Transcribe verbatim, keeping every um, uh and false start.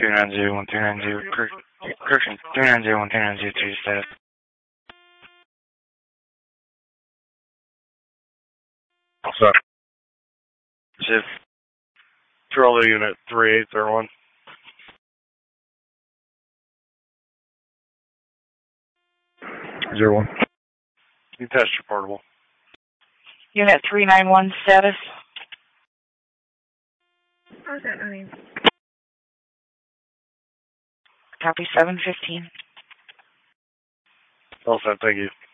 three nine zero one three nine zero, correction, three nine zero one three nine zero three status. What's up? Shift. Controller unit three eight zero one. Zero one. You test your portable. Unit three nine one status. How's that nine? Copy seven fifteen. All set, thank you.